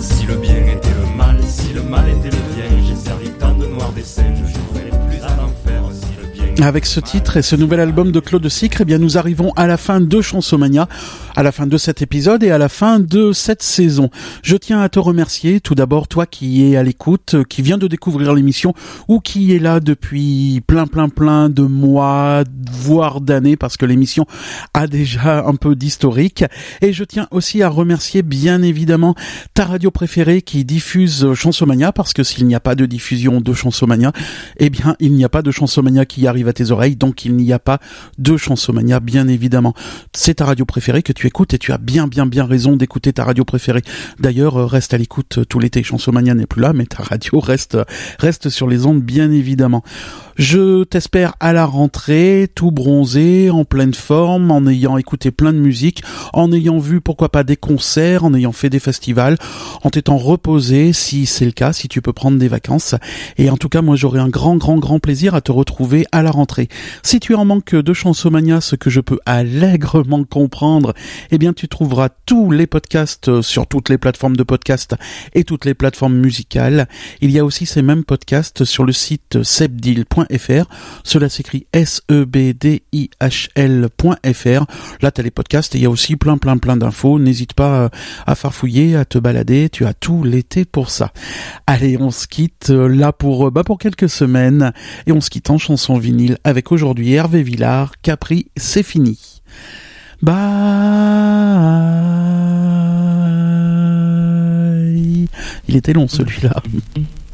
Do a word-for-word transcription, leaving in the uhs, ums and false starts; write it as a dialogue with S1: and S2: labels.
S1: Si le bien était le mal, si le mal était le bien, j'ai servi tant de noirs des scènes, je jouerai plus à l'enfer si le bien.
S2: Avec ce titre et ce nouvel album de Claude Sicre, eh bien nous arrivons à la fin de Chansomania, à la fin de cet épisode et à la fin de cette saison. Je tiens à te remercier, tout d'abord toi qui es à l'écoute, qui vient de découvrir l'émission ou qui est là depuis plein plein plein de mois, voire d'années, parce que l'émission a déjà un peu d'historique. Et je tiens aussi à remercier bien évidemment ta radio préférée qui diffuse Chansomania, parce que s'il n'y a pas de diffusion de Chansomania, eh bien il n'y a pas de Chansomania qui arrive à tes oreilles, donc il n'y a pas de Chansomania, bien évidemment. C'est ta radio préférée que tu écoutes et tu as bien bien bien raison d'écouter ta radio préférée. D'ailleurs, reste à l'écoute tout l'été, Chansomania n'est plus là, mais ta radio reste reste sur les ondes, bien évidemment. Je t'espère à la rentrée, tout bronzé, en pleine forme, en ayant écouté plein de musique, en ayant vu pourquoi pas des concerts, en ayant fait des festivals, en t'étant reposé, si c'est le cas, si tu peux prendre des vacances. Et en tout cas, moi j'aurai un grand grand grand plaisir à te retrouver à la rentrée. Si tu es en manque de Chansomania, ce que je peux allègrement comprendre, eh bien tu trouveras tous les podcasts sur toutes les plateformes de podcast et toutes les plateformes musicales. Il y a aussi ces mêmes podcasts sur le site sebdil point f r. Cela s'écrit S E B D I H L point F R. Là, tu as les podcasts et il y a aussi plein plein plein d'infos. N'hésite pas à farfouiller, à te balader. Tu as tout l'été pour ça. Allez, on se quitte là pour, bah, pour quelques semaines et on se quitte en chanson vinyle avec aujourd'hui Hervé Villard, Capri, c'est fini. Bye. Il était long celui-là.